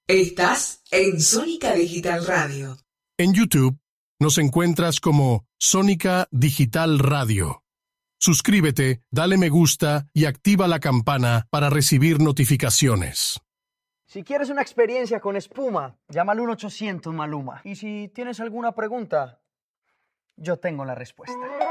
Estás en Sónica Digital Radio. En YouTube nos encuentras como Sónica Digital Radio. Suscríbete, dale me gusta y activa la campana para recibir notificaciones. Si quieres una experiencia con espuma, llama al 1-800-MALUMA. Y si tienes alguna pregunta, yo tengo la respuesta.